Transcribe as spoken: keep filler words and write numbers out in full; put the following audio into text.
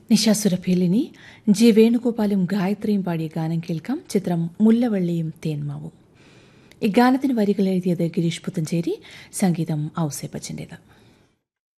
നിശാസുരഭിലിനി G വേണുഗോപാലും ഗായത്രിയും പാടിയ ഗാനം കേൾക്കാം. ചിത്രം മുല്ലവള്ളിയും തേന്മാവും. ഈ ഗാനത്തിന് വരികൾ എഴുതിയത് ഗിരീഷ് പുത്തഞ്ചേരി, സംഗീതം ഔസേപ്പച്ചൻ്റേത്.